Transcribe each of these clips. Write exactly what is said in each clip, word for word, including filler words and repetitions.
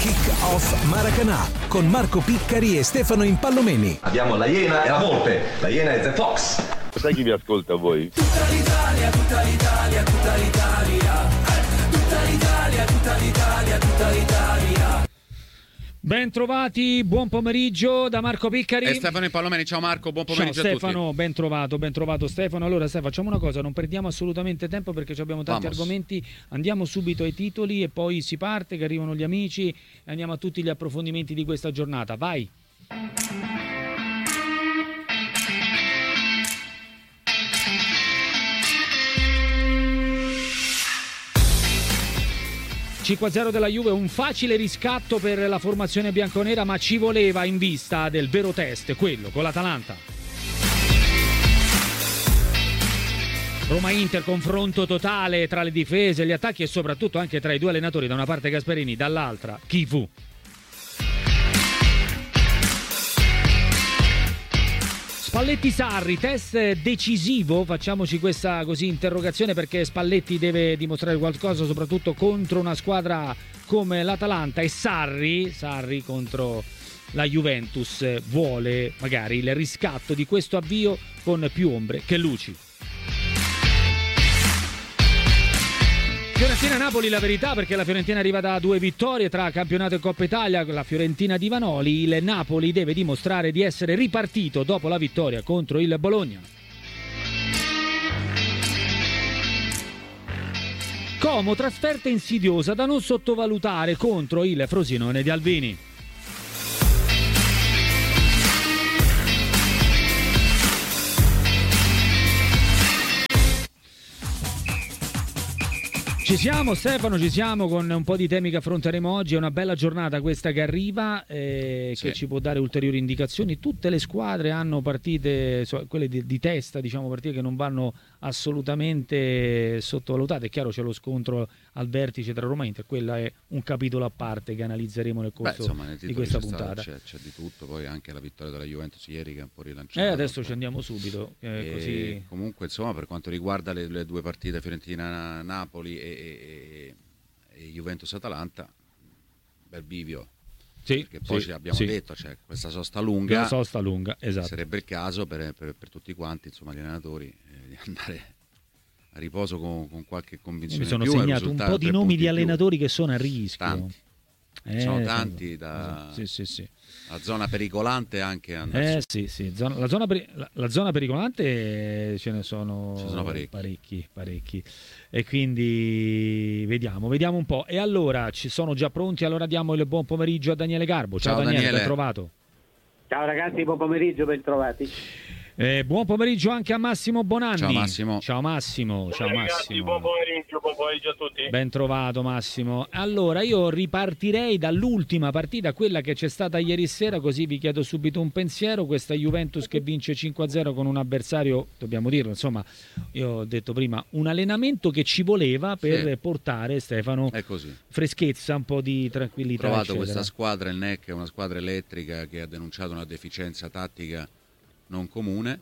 Kick-Off Maracanã con Marco Piccari e Stefano Impallomeni. Abbiamo la Iena e la Volpe. La Iena è The Fox. Sai chi vi ascolta voi? Tutta l'Italia, tutta l'Italia, tutta l'Italia. Tutta l'Italia, tutta l'Italia, tutta l'Italia. Ben trovati, buon pomeriggio da Marco Piccari e Stefano Impallomeni. Ciao Marco, buon pomeriggio. Ciao a Stefano, tutti. ben trovato, ben trovato Stefano. Allora Stefano, facciamo una cosa, non perdiamo assolutamente tempo perché abbiamo tanti Vamos. argomenti. Andiamo subito ai titoli e poi si parte, che arrivano gli amici, e andiamo a tutti gli approfondimenti di questa giornata. Vai! cinque a zero della Juve, un facile riscatto per la formazione bianconera, ma ci voleva in vista del vero test, quello con l'Atalanta. Roma-Inter, confronto totale tra le difese, gli attacchi e soprattutto anche tra i due allenatori, da una parte Gasperini, dall'altra chi fu. Spalletti-Sarri, test decisivo, facciamoci questa così interrogazione perché Spalletti deve dimostrare qualcosa soprattutto contro una squadra come l'Atalanta e Sarri, Sarri contro la Juventus vuole magari il riscatto di questo avvio con più ombre che luci. Fiorentina-Napoli, la verità, perché la Fiorentina arriva da due vittorie tra campionato e Coppa Italia, la Fiorentina di Vanoli, il Napoli deve dimostrare di essere ripartito dopo la vittoria contro il Bologna. Como, trasferta insidiosa da non sottovalutare contro il Frosinone di Albini. Ci siamo Stefano, ci siamo con un po' di temi che affronteremo oggi. È una bella giornata questa che arriva, eh, sì. che ci può dare ulteriori indicazioni. Tutte le squadre hanno partite, quelle di, di testa, diciamo, partite che non vanno assolutamente sottovalutate. È chiaro, c'è lo scontro al vertice tra Roma e Inter, quella è un capitolo a parte che analizzeremo nel corso Beh, insomma, di questa c'è puntata. Stato, c'è, c'è di tutto, poi anche la vittoria della Juventus ieri che è un po' rilanciata. Eh, adesso ci andiamo subito. Eh, così... Comunque, insomma, per quanto riguarda le, le due partite Fiorentina-Napoli e E, e Juventus-Atalanta, bel bivio, sì, perché poi sì, ci abbiamo sì. detto c'è questa sosta lunga, una sosta lunga, esatto. Sarebbe il caso per, per, per tutti quanti, insomma, gli allenatori eh, di andare a riposo con, con qualche convinzione. Mi sono più, segnato un po' di nomi di allenatori che sono a rischio. Tanti. Eh, sono tanti da sì, sì, sì. la zona pericolante anche eh sì sì zona, la, zona peri, la, la zona pericolante ce ne sono, Ce sono parecchi. parecchi parecchi e quindi vediamo vediamo un po'. E allora ci sono già pronti, allora diamo il buon pomeriggio a Daniele Garbo. Ciao, Ciao Daniele, Daniele, ben trovato. Ciao ragazzi, buon pomeriggio, ben trovati. Eh, buon pomeriggio anche a Massimo Bonanni. Ciao Massimo. Ciao Massimo. Ciao ragazzi, Massimo. buon pomeriggio, buon pomeriggio a tutti. Ben trovato Massimo. Allora io ripartirei dall'ultima partita, quella che c'è stata ieri sera, così vi chiedo subito un pensiero. Questa Juventus che vince cinque a zero con un avversario, dobbiamo dirlo, insomma, io ho detto prima, un allenamento che ci voleva per sì. portare, Stefano, è così. freschezza, un po' di tranquillità. Ho trovato eccetera. Questa squadra, il N E C, è una squadra elettrica che ha denunciato una deficienza tattica non comune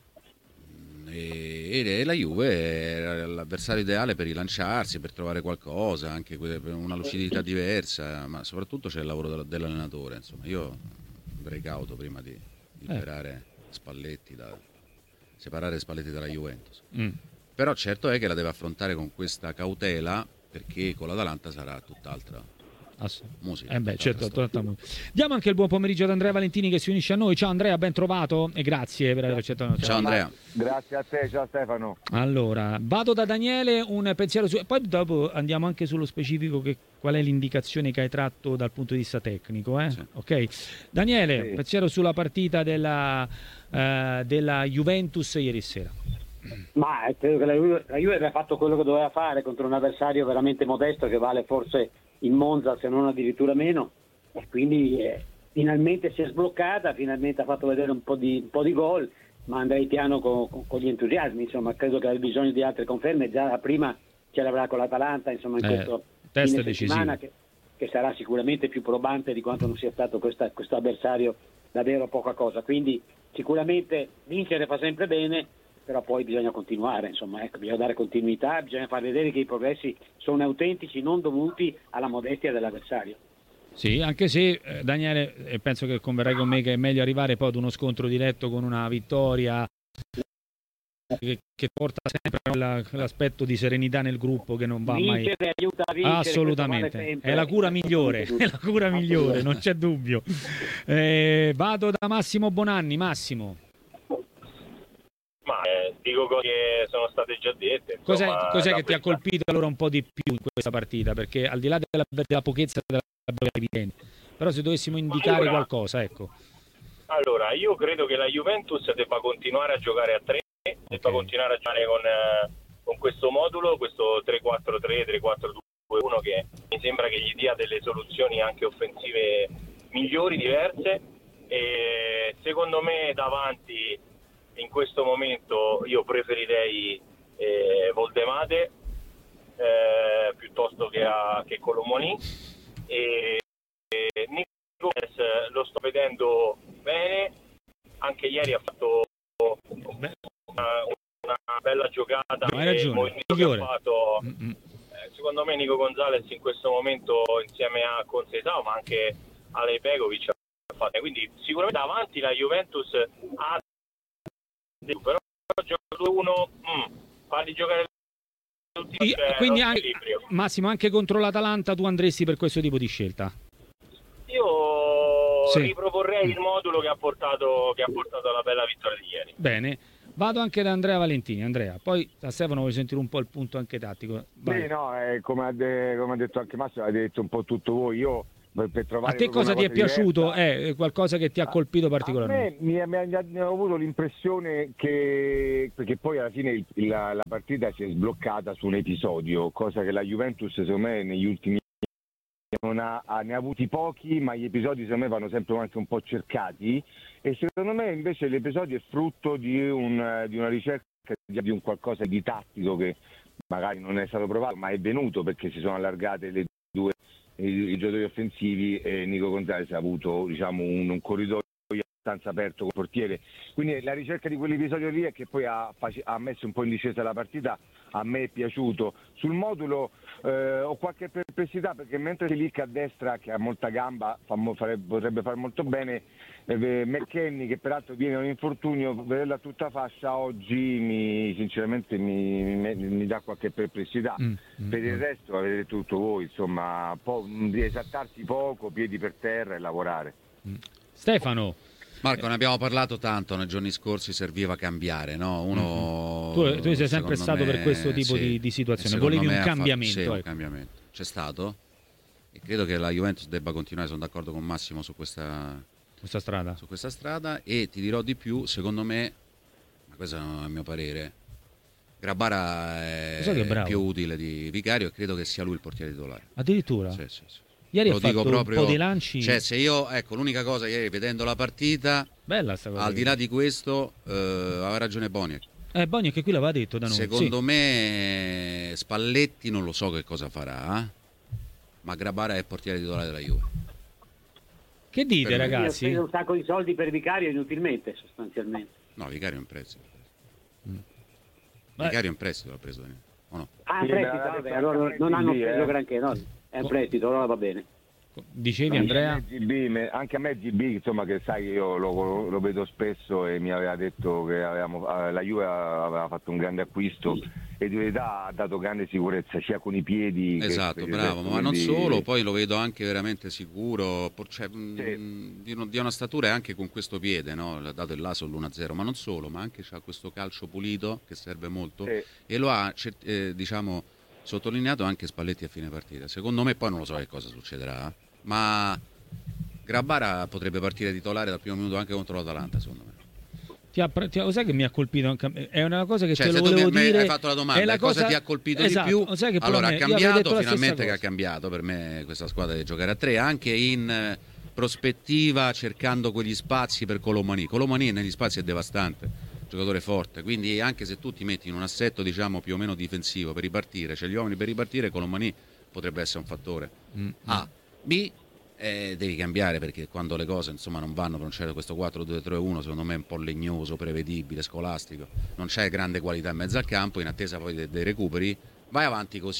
e, e la Juve è l'avversario ideale per rilanciarsi, per trovare qualcosa, anche per una lucidità diversa, ma soprattutto c'è il lavoro dell'allenatore. Insomma, io avrei cauto prima di liberare eh. Spalletti, da, separare Spalletti dalla Juventus. Mm. Però certo è che la deve affrontare con questa cautela, perché con l'Atalanta sarà tutt'altra musica. Eh beh, certo, diamo anche il buon pomeriggio ad Andrea Valentini che si unisce a noi. Ciao Andrea, ben trovato e grazie per aver accettato. Ciao, ciao Andrea. Grazie a te, ciao Stefano. Allora, vado da Daniele, un pensiero su... Poi dopo andiamo anche sullo specifico, che qual è l'indicazione che hai tratto dal punto di vista tecnico, eh? Sì. Ok. Daniele, sì. pensiero sulla partita della, uh, della Juventus ieri sera. Ma credo che la Juve, la Juve aveva fatto quello che doveva fare contro un avversario veramente modesto, che vale forse in Monza se non addirittura meno, e quindi eh, finalmente si è sbloccata, finalmente ha fatto vedere un po' di, un po' di gol, ma andrei piano con, con, con gli entusiasmi. Insomma, credo che abbia bisogno di altre conferme. Già la prima ce l'avrà con l'Atalanta, insomma, in eh, questo fine settimana, che, che sarà sicuramente più probante di quanto non sia stato questa, questo avversario davvero poca cosa. Quindi sicuramente vincere fa sempre bene, però poi bisogna continuare, insomma, ecco, bisogna dare continuità, bisogna far vedere che i progressi sono autentici, non dovuti alla modestia dell'avversario. Sì, anche se eh, Daniele, eh, penso che converrai con me che è meglio arrivare poi ad uno scontro diretto con una vittoria che, che porta sempre la, l'aspetto di serenità nel gruppo che non va mai. Vincere aiuta a vincere, assolutamente, vale sempre. è la cura migliore, è la cura migliore, non c'è dubbio. Eh, vado da Massimo Bonanni. Massimo. Ma eh, dico cose che sono state già dette. Cos'è, insomma, cos'è da che ti ha questa- colpito allora un po' di più in questa partita? Perché al di là della, della pochezza della è evidente, però se dovessimo indicare Allora- qualcosa, ecco. Allora, io credo che la Juventus debba continuare a giocare a tre, debba Ok. continuare a giocare con, eh, con questo modulo, questo tre quattro tre, tre quattro due uno che mi sembra che gli dia delle soluzioni anche offensive migliori, diverse. E secondo me davanti in questo momento io preferirei eh, Voldemade eh, piuttosto che, a, che Colomoni. E, e Nico Gonzalez lo sto vedendo bene, anche ieri ha fatto una, una bella giocata. No, hai e il ragione, movimento che migliore. ha fatto, Mm-mm. eh, secondo me Nico Gonzalez in questo momento insieme a Conceição ma anche a Lepegovic ha fatto, quindi sicuramente davanti la Juventus ha, però gioco due uno, mm, farli giocare tutti, Sì, cioè, quindi non c'è anche, equilibrio. Massimo, anche contro l'Atalanta tu andresti per questo tipo di scelta? Io Sì. riproporrei il modulo che ha portato che ha portato alla bella vittoria di ieri. Bene, vado anche da Andrea Valentini. Andrea, poi da Stefano voglio sentire un po' il punto anche tattico. Vai. Sì, no, eh, come, ha de- come ha detto anche Massimo, avete detto un po' tutto voi. Io per, per trovare A te proprio cosa una ti è piaciuto? diversa- È qualcosa che ti ha colpito particolarmente? A me mi, mi, mi, mi ho avuto l'impressione che, perché poi alla fine il- il- la, la partita si è sbloccata su un episodio, cosa che la Juventus secondo me negli ultimi anni non ha, ha- ne ha avuti pochi, ma gli episodi secondo me vanno sempre anche un po' cercati, e secondo me invece l'episodio è frutto di, un, di una ricerca di un qualcosa di tattico che magari non è stato provato, ma è venuto perché si sono allargate le due i, i giocatori offensivi e Nico Gonzalez ha avuto, diciamo, un, un corridoio abbastanza aperto con il portiere, quindi la ricerca di quell'episodio lì è che poi ha, face- ha messo un po' in discesa la partita. A me è piaciuto. Sul modulo eh, ho qualche perplessità perché mentre Silic a destra, che ha molta gamba, fa mo- farebbe- potrebbe fare molto bene, eh, McKennie, che peraltro viene da un infortunio, vederla tutta fascia oggi mi, sinceramente mi, mi- mi dà qualche perplessità. Mm, mm, Per il mm. resto avete tutto voi, insomma, po- di esattarsi poco, piedi per terra e lavorare. Stefano, Marco, ne abbiamo parlato tanto nei giorni scorsi, serviva cambiare, no? Uno, tu, tu sei sempre secondo stato me, per questo tipo sì, di, di e situazione, secondo volevi me un ha fatto- cambiamento. sì, un ecco. cambiamento. C'è stato e credo che la Juventus debba continuare, sono d'accordo con Massimo su questa, Questa strada. su questa strada, e ti dirò di più, secondo me, ma questo è il mio parere, Grabara è Lo sai che è bravo? più utile di Vicario e credo che sia lui il portiere titolare. Addirittura? Sì, sì, sì. Ieri Lo ha fatto dico proprio, un po' di lanci. cioè se io, ecco, l'unica cosa ieri vedendo la partita, Bella sta cosa. al di là di questo, eh, aveva ragione Boniek. Eh, Boni che qui l'aveva detto da noi. Secondo sì. me Spalletti non lo so che cosa farà, eh? Ma Grabara è il portiere titolare della Juve. Che dite, Per me- Io ho ragazzi? speso un sacco di soldi per Vicario inutilmente, sostanzialmente. No, Vicario è in prestito. Beh. Vicario è in prestito l'ha preso Daniele, o no? Ah, in Sì, prestito, l'ha vabbè, detto allora anche non hanno lì, speso eh. granché, no? È un prestito, allora va bene. Dicevi, Anche Andrea? a me G B, me- anche a me G B, insomma, che sai che io lo, lo vedo spesso e mi aveva detto che avevamo, eh, la Juve aveva fatto un grande acquisto e di verità ha dato grande sicurezza sia con i piedi che Esatto, per il bravo, resto, ma non quindi- solo, poi lo vedo anche veramente sicuro, por- cioè, mh, Sì. di, uno- di una statura e anche con questo piede, no? L'ha dato il laso l'uno a zero, ma non solo, ma anche c'ha questo calcio pulito che serve molto Sì. e lo ha, cer- eh, diciamo, sottolineato anche Spalletti a fine partita. Secondo me poi non lo so che cosa succederà, ma Grabara potrebbe partire titolare dal primo minuto anche contro l'Atalanta, secondo me. Ti ha, ti ha- lo sai che mi ha colpito anche- è una cosa che Cioè, te se lo tu mi, volevo mi dire. hai fatto la domanda, è la cosa, cosa ti ha colpito esatto, di più? lo sai che pure Allora a ha me- io avrei detto cambiato, la stessa finalmente che ha cosa. cambiato per me questa squadra di giocare a tre, anche in eh, prospettiva cercando quegli spazi per Colomani. Colomani negli spazi è devastante, giocatore forte, quindi anche se tu ti metti in un assetto diciamo più o meno difensivo per ripartire, c'è gli uomini per ripartire, Colomani potrebbe essere un fattore. Mm. A. B. Eh, devi cambiare perché quando le cose insomma non vanno, non c'è questo quattro due tre uno, secondo me è un po' legnoso, prevedibile, scolastico, non c'è grande qualità in mezzo al campo, in attesa poi dei, dei recuperi, vai avanti così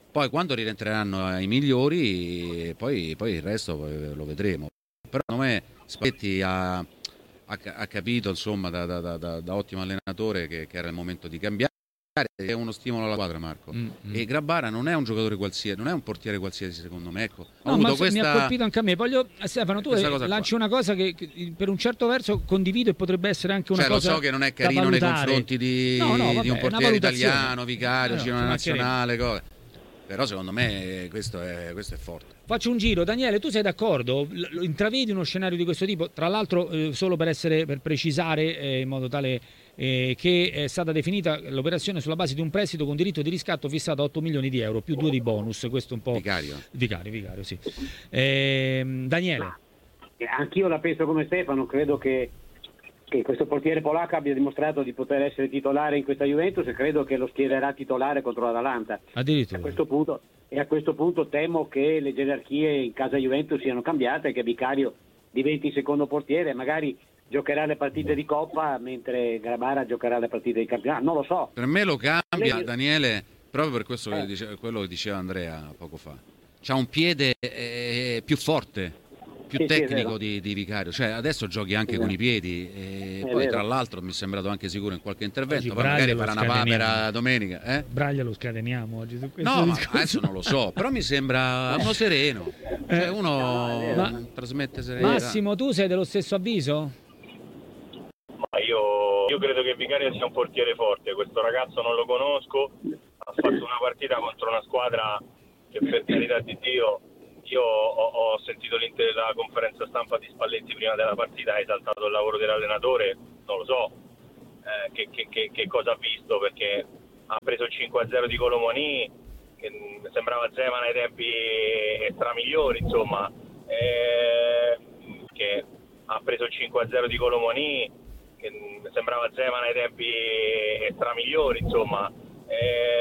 Poi quando rientreranno i migliori, poi, poi il resto poi lo vedremo. Però secondo me Spalletti ha, ha, ha capito, insomma, da, da, da, da ottimo allenatore che, che era il momento di cambiare. È uno stimolo alla squadra, Marco. Mm, mm. E Grabara non è un giocatore qualsiasi, non è un portiere qualsiasi, secondo me. Ecco, no, avuto ma questa... mi ha colpito anche a me. Voglio, Stefano, tu cosa lanci qua. una cosa che, che per un certo verso condivido e potrebbe essere anche una cioè, cosa. Lo so che non è carino nei confronti di, no, no, vabbè, di un portiere italiano, vicario, no, no, cinema nazionale, cose. Però secondo me questo è, questo è forte. Faccio un giro. Daniele, tu sei d'accordo? L- intravedi uno scenario di questo tipo? Tra l'altro, eh, solo per essere per precisare, eh, in modo tale eh, che è stata definita l'operazione sulla base di un prestito con diritto di riscatto fissato a otto milioni di euro, più due di bonus. Questo un po'. Vicario. Vicario, vicario, sì. Eh, Daniele. Anch'io la penso come Stefano, credo che che questo portiere polacco abbia dimostrato di poter essere titolare in questa Juventus e credo che lo schiererà titolare contro l'Atalanta. Addirittura. A questo punto, e a questo punto temo che le gerarchie in casa Juventus siano cambiate e che Vicario diventi secondo portiere, magari giocherà le partite di Coppa mentre Grabara giocherà le partite di campionato, non lo so. Per me lo cambia, Lei... Daniele, proprio per questo eh. che dice, quello che diceva Andrea poco fa. C'ha un piede eh, più forte, più sì, tecnico sì, di, di Vicario, cioè adesso giochi anche sì, con i piedi e poi vero. Tra l'altro mi è sembrato anche sicuro in qualche intervento, Oggi poi magari Braglia farà lo una papera scateniamo. domenica eh? Braglia lo scateniamo oggi su questo no ma discorso. adesso non lo so, però mi sembra uno sereno, cioè uno Ma- trasmette serenità. Massimo, tu sei dello stesso avviso? Ma io, io credo che Vicario sia un portiere forte, questo ragazzo non lo conosco, ha fatto una partita contro una squadra che per carità di Dio, io ho, ho sentito la conferenza stampa di Spalletti prima della partita, ha esaltato il lavoro dell'allenatore, non lo so eh, che, che, che, che cosa ha visto, perché ha preso il cinque a zero di Colomoni, che sembrava Zeman ai tempi extra migliori, insomma, eh, che ha preso il cinque a zero di Colomoni, che sembrava Zeman ai tempi extra migliori, insomma. Eh,